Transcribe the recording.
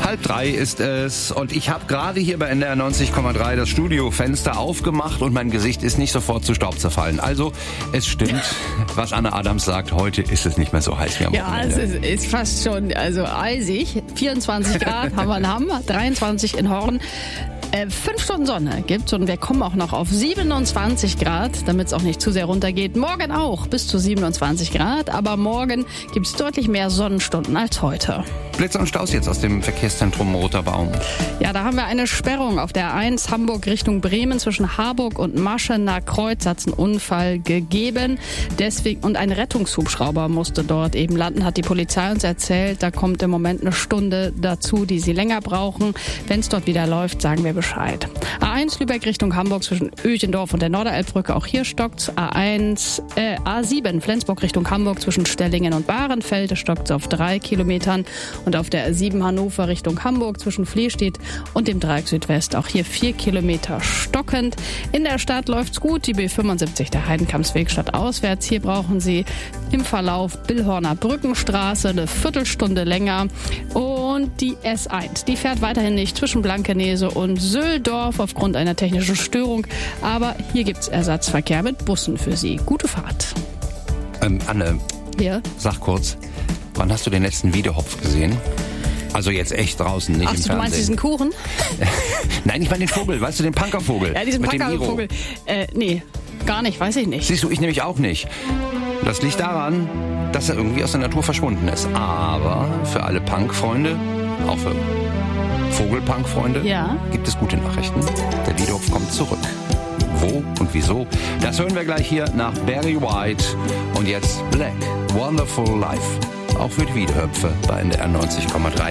2:30 ist es und ich habe gerade hier bei NDR 90,3 das Studiofenster aufgemacht und mein Gesicht ist nicht sofort zu Staub zerfallen. Also es stimmt, was Anne Adams sagt, heute ist es nicht mehr so heiß wie am Wochenende. Ja, es ist fast schon eisig. 24 Grad haben wir in Hamm, 23 in Horn. 5 Stunden Sonne gibt's und wir kommen auch noch auf 27 Grad, damit es auch nicht zu sehr runtergeht. Morgen auch bis zu 27 Grad, aber morgen gibt's deutlich mehr Sonnenstunden als heute. Blitze und Staus jetzt aus dem Verkehrszentrum Roter Baum. Ja, da haben wir eine Sperrung auf der A1 Hamburg Richtung Bremen zwischen Harburg und Maschener Kreuz hat's einen Unfall gegeben. Deswegen und ein Rettungshubschrauber musste dort eben landen, hat die Polizei uns erzählt. Da kommt im Moment eine Stunde dazu, die sie länger brauchen. Wenn es dort wieder läuft, sagen wir Bescheid. A1 Lübeck Richtung Hamburg zwischen Öchendorf und der Norderelbbrücke, auch hier stockt's. A7 Flensburg Richtung Hamburg zwischen Stellingen und Bahrenfelde stockt's auf 3 Kilometern. Und auf der A7 Hannover Richtung Hamburg zwischen Flehstedt und dem Dreieck Südwest auch hier 4 Kilometer stockend. In der Stadt läuft's gut. Die B75 der Heidenkampsweg stadtauswärts. Hier brauchen Sie im Verlauf Billhorner Brückenstraße eine Viertelstunde länger. Und die S1, die fährt weiterhin nicht zwischen Blankenese und Söldorf aufgrund einer technischen Störung. Aber hier gibt's Ersatzverkehr mit Bussen für Sie. Gute Fahrt. Anne, Ja? sag kurz, wann hast du den letzten Wiedehopf gesehen? Also jetzt echt draußen, nicht im Fernsehen. Du meinst diesen Kuchen? Nein, ich meine den Vogel, weißt du, den Punkervogel? Ja, diesen mit dem Iro. Punkervogel. Nee, gar nicht, weiß ich nicht. Siehst du, ich nämlich auch nicht. Das liegt daran, dass er irgendwie aus der Natur verschwunden ist. Aber für alle Punk-Freunde, auch für Vogel-Punk-Freunde, Ja. gibt es gute Nachrichten. Der Wiedehopf kommt zurück. Wo und wieso? Das hören wir gleich hier nach Barry White. Und jetzt Black, Wonderful Life. Auch für die Wiedehöpfe bei NDR 90,3.